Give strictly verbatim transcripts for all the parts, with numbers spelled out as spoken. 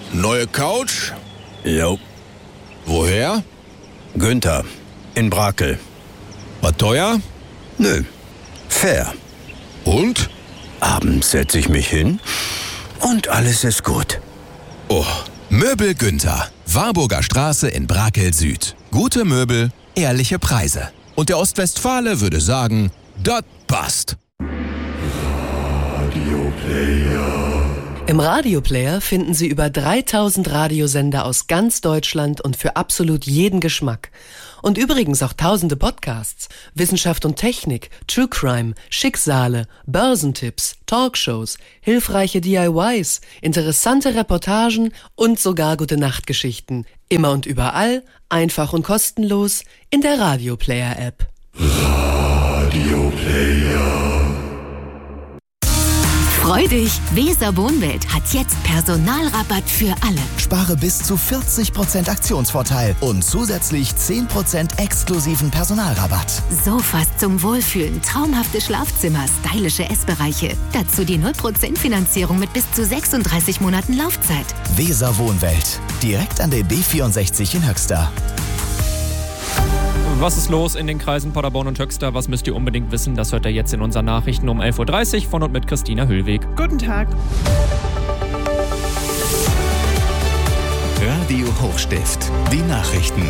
Neue Couch? Jo. Woher? Günther. In Brakel. War teuer? Nö. Fair. Und? Abends setze ich mich hin und alles ist gut. Oh. Möbel Günther. Warburger Straße in Brakel Süd. Gute Möbel, ehrliche Preise. Und der Ostwestfale würde sagen, das passt. Im Radioplayer finden Sie über dreitausend Radiosender aus ganz Deutschland und für absolut jeden Geschmack. Und übrigens auch tausende Podcasts, Wissenschaft und Technik, True Crime, Schicksale, Börsentipps, Talkshows, hilfreiche D I Ys, interessante Reportagen und sogar Gute-Nacht-Geschichten. Immer und überall, einfach und kostenlos in der Radioplayer-App. Radioplayer. Freu dich! Weser Wohnwelt hat jetzt Personalrabatt für alle. Spare bis zu vierzig Prozent Aktionsvorteil und zusätzlich zehn Prozent exklusiven Personalrabatt. Sofas zum Wohlfühlen, traumhafte Schlafzimmer, stylische Essbereiche. Dazu die null Prozent Finanzierung mit bis zu sechsunddreißig Monaten Laufzeit. Weser Wohnwelt. Direkt an der B vierundsechzig in Höxter. Was ist los in den Kreisen Paderborn und Höxter? Was müsst ihr unbedingt wissen? Das hört ihr jetzt in unseren Nachrichten um elf Uhr dreißig von und mit Christina Hüllweg. Guten Tag. Radio Hochstift. Die Nachrichten.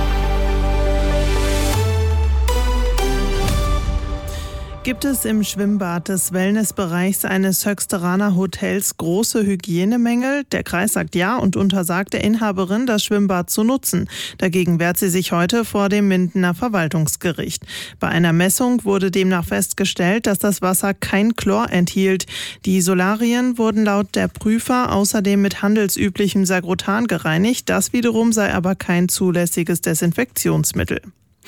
Gibt es im Schwimmbad des Wellnessbereichs eines Höxteraner Hotels große Hygienemängel? Der Kreis sagt ja und untersagt der Inhaberin, das Schwimmbad zu nutzen. Dagegen wehrt sie sich heute vor dem Mindener Verwaltungsgericht. Bei einer Messung wurde demnach festgestellt, dass das Wasser kein Chlor enthielt. Die Solarien wurden laut der Prüfer außerdem mit handelsüblichem Sagrotan gereinigt. Das wiederum sei aber kein zulässiges Desinfektionsmittel.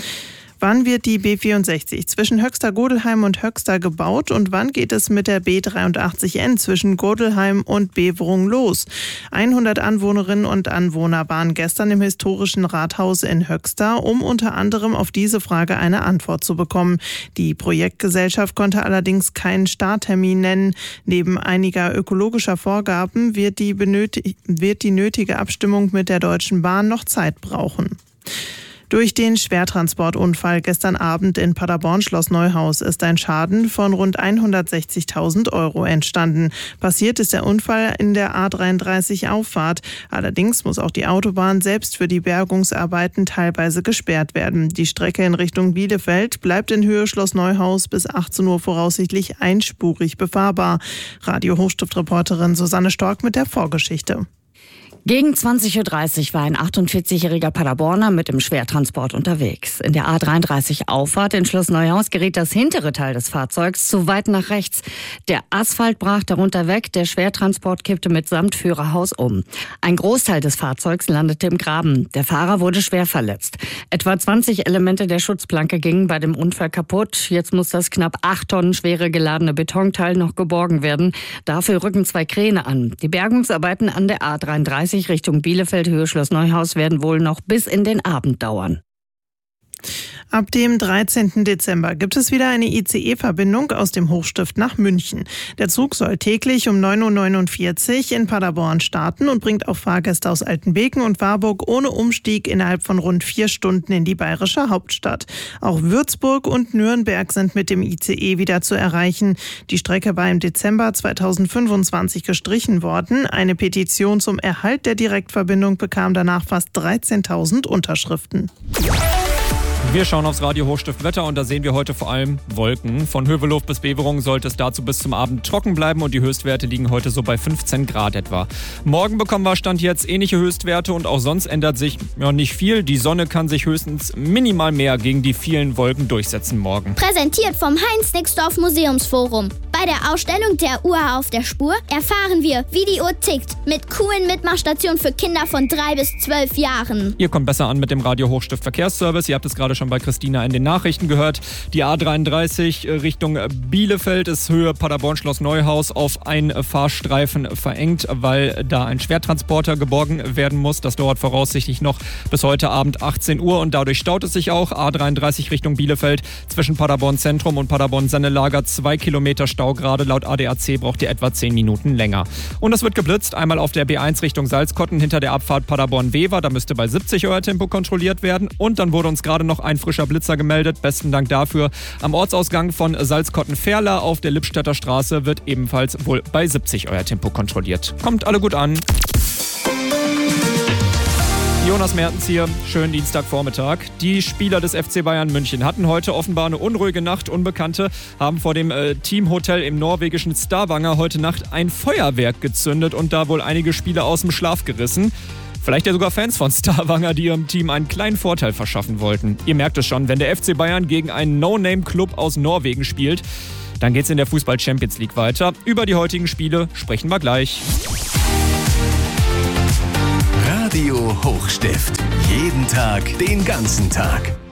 Wann wird die B vierundsechzig zwischen Höxter-Godelheim und Höxter gebaut und wann geht es mit der B dreiundachtzig N zwischen Godelheim und Beverung los? hundert Anwohnerinnen und Anwohner waren gestern im historischen Rathaus in Höxter, um unter anderem auf diese Frage eine Antwort zu bekommen. Die Projektgesellschaft konnte allerdings keinen Starttermin nennen. Neben einiger ökologischer Vorgaben wird die, benötig- wird die nötige Abstimmung mit der Deutschen Bahn noch Zeit brauchen. Durch den Schwertransportunfall gestern Abend in Paderborn-Schloss Neuhaus ist ein Schaden von rund hundertsechzigtausend Euro entstanden. Passiert ist der Unfall in der A dreiunddreißig Auffahrt. Allerdings muss auch die Autobahn selbst für die Bergungsarbeiten teilweise gesperrt werden. Die Strecke in Richtung Bielefeld bleibt in Höhe Schloss Neuhaus bis achtzehn Uhr voraussichtlich einspurig befahrbar. Radio Hochstift-Reporterin Susanne Stork mit der Vorgeschichte. Gegen zwanzig Uhr dreißig war ein achtundvierzigjähriger Paderborner mit dem Schwertransport unterwegs. In der A dreiunddreißig Auffahrt in Schloss Neuhaus geriet das hintere Teil des Fahrzeugs zu weit nach rechts. Der Asphalt brach darunter weg, der Schwertransport kippte mitsamt Führerhaus um. Ein Großteil des Fahrzeugs landete im Graben. Der Fahrer wurde schwer verletzt. Etwa zwanzig Elemente der Schutzplanke gingen bei dem Unfall kaputt. Jetzt muss das knapp acht Tonnen schwere geladene Betonteil noch geborgen werden. Dafür rücken zwei Kräne an. Die Bergungsarbeiten an der A dreiunddreißig Richtung Bielefeld, Höhe Schloss Neuhaus werden wohl noch bis in den Abend dauern. Ab dem dreizehnten Dezember gibt es wieder eine I C E-Verbindung aus dem Hochstift nach München. Der Zug soll täglich um neun Uhr neunundvierzig in Paderborn starten und bringt auch Fahrgäste aus Altenbeken und Warburg ohne Umstieg innerhalb von rund vier Stunden in die bayerische Hauptstadt. Auch Würzburg und Nürnberg sind mit dem I C E wieder zu erreichen. Die Strecke war im Dezember zweitausendfünfundzwanzig gestrichen worden. Eine Petition zum Erhalt der Direktverbindung bekam danach fast dreizehntausend Unterschriften. Wir schauen aufs Radio Hochstift Wetter und da sehen wir heute vor allem Wolken. Von Hövelhof bis Beverung sollte es dazu bis zum Abend trocken bleiben und die Höchstwerte liegen heute so bei fünfzehn Grad etwa. Morgen bekommen wir Stand jetzt ähnliche Höchstwerte und auch sonst ändert sich ja nicht viel. Die Sonne kann sich höchstens minimal mehr gegen die vielen Wolken durchsetzen morgen. Präsentiert vom Heinz-Nixdorf Museumsforum. Bei der Ausstellung der Uhr auf der Spur erfahren wir, wie die Uhr tickt, mit coolen Mitmachstationen für Kinder von drei bis zwölf Jahren. Ihr kommt besser an mit dem Radio Hochstift Verkehrsservice. Ihr habt es gerade gerade schon bei Christina in den Nachrichten gehört. Die A dreiunddreißig Richtung Bielefeld ist Höhe Paderborn-Schloss Neuhaus auf einen Fahrstreifen verengt, weil da ein Schwertransporter geborgen werden muss. Das dauert voraussichtlich noch bis heute Abend achtzehn Uhr und dadurch staut es sich auch. A dreiunddreißig Richtung Bielefeld zwischen Paderborn Zentrum und Paderborn Sennelager. Zwei Kilometer Stau gerade. Laut A D A C braucht ihr etwa zehn Minuten länger. Und es wird geblitzt. Einmal auf der B eins Richtung Salzkotten hinter der Abfahrt Paderborn-Wever. Da müsste bei siebzig euer Tempo kontrolliert werden. Und dann wurde uns gerade noch ein frischer Blitzer gemeldet. Besten Dank dafür. Am Ortsausgang von Salzkotten-Ferla auf der Lippstädter Straße wird ebenfalls wohl bei siebzig euer Tempo kontrolliert. Kommt alle gut an. Jonas Mertens hier, schönen Dienstagvormittag. Die Spieler des F C Bayern München hatten heute offenbar eine unruhige Nacht. Unbekannte haben vor dem äh, Teamhotel im norwegischen Stavanger heute Nacht ein Feuerwerk gezündet und da wohl einige Spieler aus dem Schlaf gerissen. Vielleicht ja sogar Fans von Stavanger, die ihrem Team einen kleinen Vorteil verschaffen wollten. Ihr merkt es schon, wenn der F C Bayern gegen einen No-Name-Club aus Norwegen spielt, dann geht's in der Fußball-Champions League weiter. Über die heutigen Spiele sprechen wir gleich. Radio Hochstift. Jeden Tag, den ganzen Tag.